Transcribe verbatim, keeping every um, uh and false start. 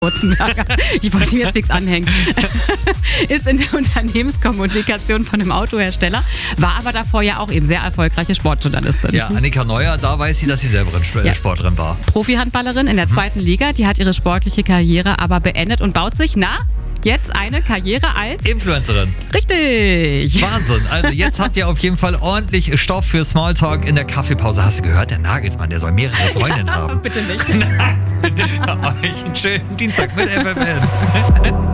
Wurzenberger, ich wollte ihm jetzt nichts anhängen, ist in der Unternehmenskommunikation von einem Autohersteller, war aber davor ja auch eben sehr erfolgreiche Sportjournalistin. Ja, Annika Neuer, da weiß sie, dass sie selber eine Ja. Sportlerin war. Profihandballerin in der zweiten Liga, die hat ihre sportliche Karriere aber beendet und baut sich, na, jetzt eine Karriere als... Influencerin. Richtig! Wahnsinn. Also jetzt habt ihr auf jeden Fall ordentlich Stoff für Smalltalk in der Kaffeepause. Hast du gehört? Der Nagelsmann, der soll mehrere Freundinnen Ja, haben. bitte nicht. Euch einen schönen Dienstag mit F M N.